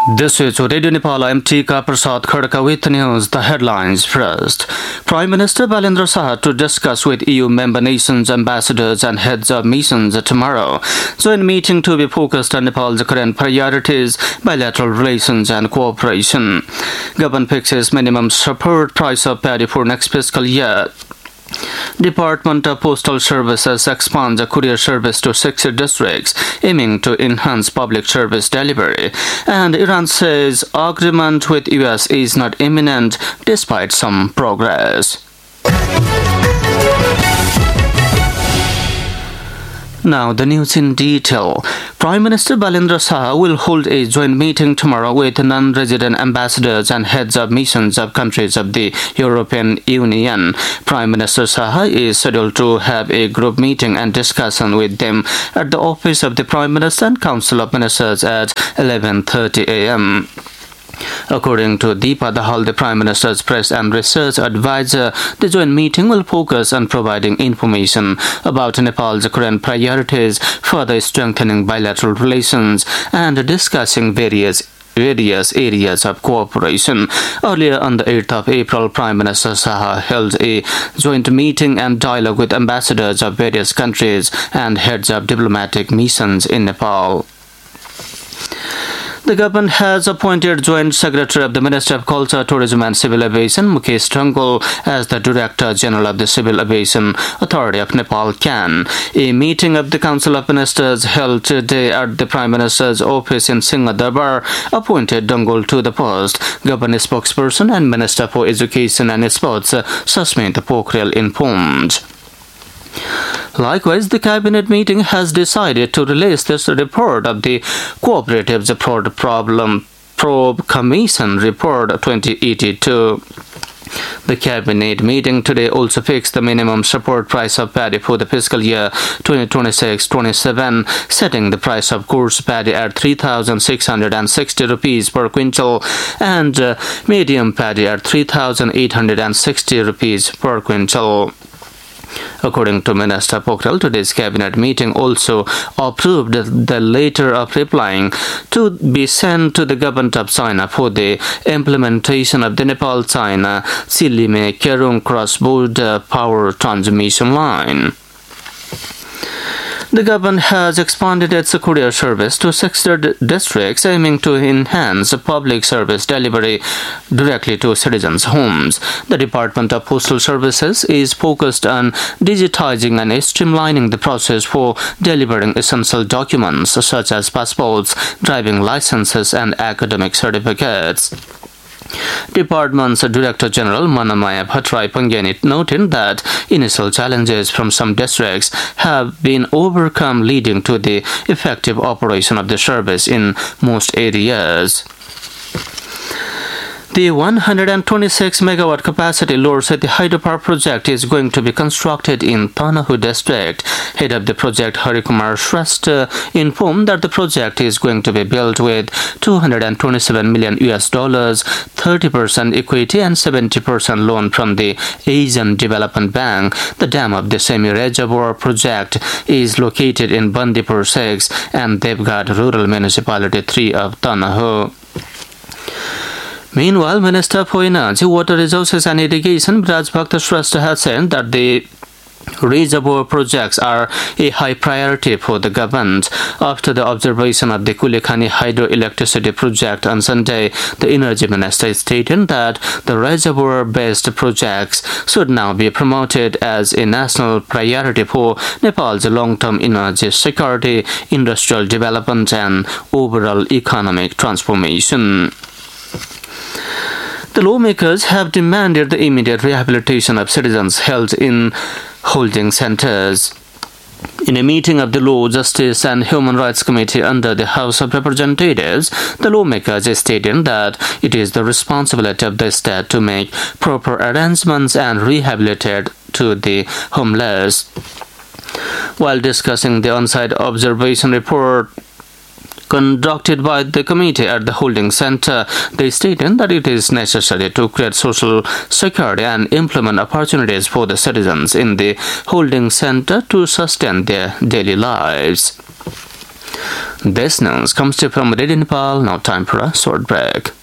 This is Radio Nepal. I'm Tika Prasad Khadka with news. The headlines first. Prime Minister Balendra Shah to discuss with EU member nations, ambassadors and heads of missions tomorrow. Joint meeting to be focused on Nepal's current priorities, bilateral relations and cooperation. Government fixes minimum support price of paddy for next fiscal year. Department of Postal Services expands the courier service to 60 districts, aiming to enhance public service delivery. And Iran says agreement with US is not imminent despite some progress. Now the news in detail. Prime Minister Balendra Shah will hold a joint meeting tomorrow with non-resident ambassadors and heads of missions of countries of the European Union. Prime Minister Shah is scheduled to have a group meeting and discussion with them at the office of the Prime Minister and Council of Ministers at 11:30 a.m. According to Deepa Dahal, the Prime Minister's press and research advisor, the joint meeting will focus on providing information about Nepal's current priorities, further strengthening bilateral relations, and discussing various areas of cooperation. Earlier on the 8th of April, Prime Minister Shah held a joint meeting and dialogue with ambassadors of various countries and heads of diplomatic missions in Nepal. The government has appointed Joint Secretary of the Ministry of Culture, Tourism and Civil Aviation, Mukesh Dhangal, as the Director General of the Civil Aviation Authority of Nepal, CAN. A meeting of the Council of Ministers held today at the Prime Minister's office in Singhadarbar appointed Dhangal to the post. Government spokesperson and Minister for Education and Sports, Sasmita Pokhriyal, informed. Likewise, the cabinet meeting has decided to release this report of the Cooperatives Probe Commission Report 2082. The cabinet meeting today also fixed the minimum support price of paddy for the fiscal year 2026-27, setting the price of coarse paddy at 3,660 rupees per quintal and medium paddy at 3,860 rupees per quintal. According to Minister Pokhriyal, today's cabinet meeting also approved the letter of replying to be sent to the government of China for the implementation of the Nepal-China Silime-Kerong cross-border power transmission line. The government has expanded its courier service to 60 districts, aiming to enhance public service delivery directly to citizens' homes. The Department of Postal Services is focused on digitizing and streamlining the process for delivering essential documents such as passports, driving licenses, and academic certificates. Department's Director General Manamaya Bhattarai Pangyani noted that initial challenges from some districts have been overcome, leading to the effective operation of the service in most areas. The 126 megawatt capacity Lower Sethi hydropower project is going to be constructed in Tanahu district. Head of the project Harikumar Shrestha informed that the project is going to be built with $227 million, 30% equity and 70% loan from the Asian Development Bank. The dam of the semi-reservoir project is located in Bandipur 6 and Devghat Rural Municipality 3 of Tanahu. Meanwhile, Minister for Energy, Water Resources and Irrigation, Braj Bhakta Shrestha has said that the reservoir projects are a high priority for the government. After the observation of the Kulekhani hydroelectricity project on Sunday, the Energy Minister stated that the reservoir-based projects should now be promoted as a national priority for Nepal's long-term energy security, industrial development and overall economic transformation. The lawmakers have demanded the immediate rehabilitation of citizens held in holding centers. In a meeting of the Law, Justice and Human Rights Committee under the House of Representatives, the lawmakers stated that it is the responsibility of the state to make proper arrangements and rehabilitate to the homeless. While discussing the on-site observation report conducted by the committee at the holding center, they stated that it is necessary to create social security and implement opportunities for the citizens in the holding center to sustain their daily lives. This news comes to you from Radio Nepal. Now time for a short break.